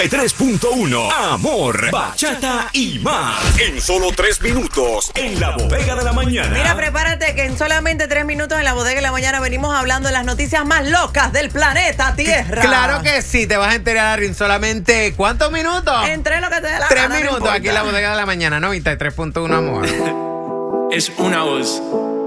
3.1 Amor, bachata y más. En solo 3 minutos en la bodega de la mañana. Mira, prepárate que en solamente 3 minutos en la bodega de la mañana venimos hablando de las noticias más locas del planeta Tierra. Claro que sí, te vas a enterar en solamente ¿cuántos minutos? Entre lo que te dé la 3 gana, minutos no aquí en la bodega de la mañana, 93.1 Amor. Es una voz.